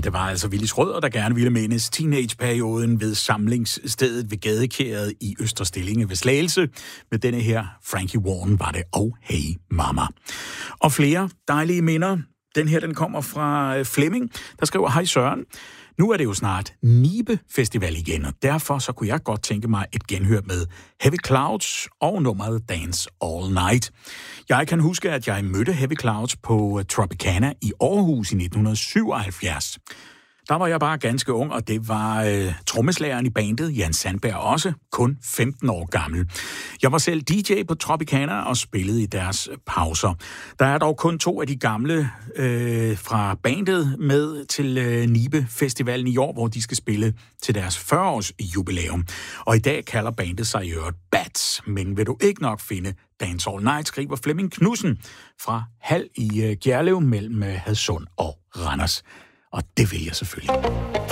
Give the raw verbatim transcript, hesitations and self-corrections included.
det var altså Willis Rødder, der gerne ville mindes teenageperioden ved samlingsstedet ved Gadekæret i Øster Stillinge ved Slagelse. Med denne her Frankie Warren var det, og Hey Mama. Og flere dejlige minder. Den her, den kommer fra Flemming, der skriver, hej Søren. Nu er det jo snart Nibe Festival igen, og derfor så kunne jeg godt tænke mig et genhør med Heavy Clouds og nummeret Dance All Night. Jeg kan huske, at jeg mødte Heavy Clouds på Tropicana i Aarhus i nitten syvoghalvfjerds. Der var jeg bare ganske ung, og det var øh, trommeslageren i bandet, Jan Sandberg, også kun femten år gammel. Jeg var selv D J på Tropicana og spillede i deres pauser. Der er dog kun to af de gamle øh, fra bandet med til øh, Nibe Festivalen i år, hvor de skal spille til deres fyrre års jubilæum. Og i dag kalder bandet sig i øvrigt Bats, men vil du ikke nok finde Dance All Night, skriver Flemming Knudsen fra Hal i øh, Gjerlev mellem øh, Hadsund og Randers. Og det vil jeg selvfølgelig.